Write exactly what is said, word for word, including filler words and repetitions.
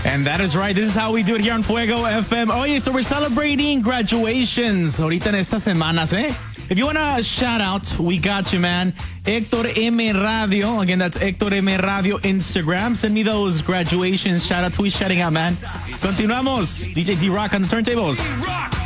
And that is right. This is how we do it here on Fuego F M. Oh, yeah, so we're celebrating graduations ahorita en estas semanas, eh? If you want to shout out, we got you, man. Hector M. Radio. Again, that's Hector M. Radio Instagram. Send me those graduation shout outs. Who is shouting out, man? Continuamos. D J D-Rock on the turntables.